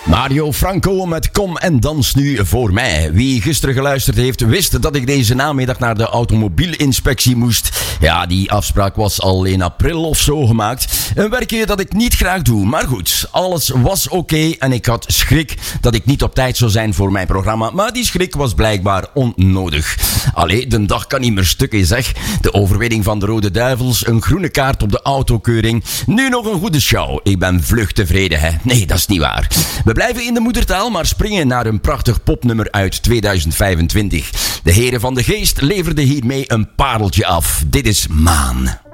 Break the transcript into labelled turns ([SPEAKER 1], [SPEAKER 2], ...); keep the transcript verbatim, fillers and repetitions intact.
[SPEAKER 1] Mario Franco met Kom en dans nu voor mij. Wie gisteren geluisterd heeft, wist dat ik deze namiddag naar de automobielinspectie moest. Ja, die afspraak was al in april of zo gemaakt. Een werkje dat ik niet graag doe, maar goed. Alles was oké okay en ik had schrik dat ik niet op tijd zou zijn voor mijn programma. Maar die schrik was blijkbaar onnodig. Allee, de dag kan niet meer stukken, zeg. De overwinning van de Rode Duivels, een groene kaart op de autokeuring. Nu nog een goede show. Ik ben vlug tevreden, hè. Nee, dat is niet waar. We blijven in de moedertaal, maar springen naar een prachtig popnummer uit tweeduizend vijfentwintig. De heren van de geest leverden hiermee een pareltje af. Dit is Maan.